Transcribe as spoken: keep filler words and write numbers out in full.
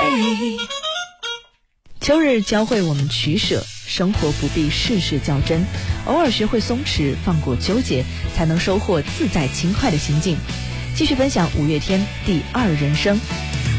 秋日教会我们取舍，生活不必事事较真，偶尔学会松弛，放过纠结，才能收获自在轻快的心境。继续分享五月天第二人生。